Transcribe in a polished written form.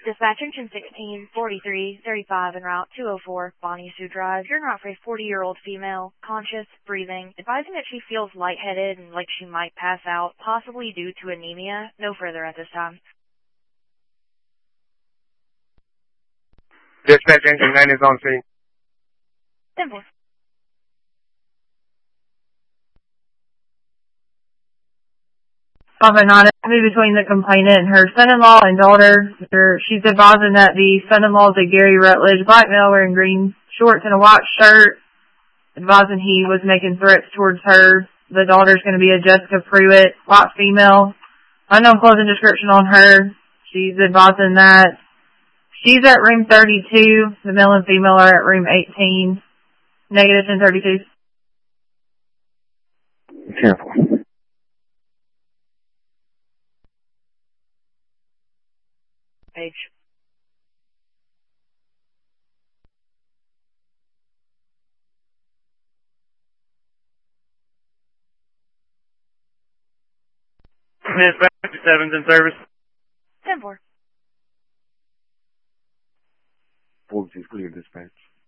Dispatch engine 16, 43, 35 en route 204, Bonnie Sue Drive. You're en route for a 40-year-old female, conscious, breathing, advising that she feels lightheaded and like she might pass out, possibly due to anemia. No further at this time. Dispatch engine 9 is on scene. 10-4. Anonymity between the complainant and her son-in-law and daughter. She's advising that the son-in-law is a Gary Rutledge, black male wearing green shorts and a white shirt, advising he was making threats towards her. The daughter's going to be a Jessica Pruitt, white female. Unknown clothing description on her. She's advising that she's at room 32. The male and female are at room 18. Negative 1032. Careful. Page. Dispatch 7's in service. 10-4. 46 clear, dispatch.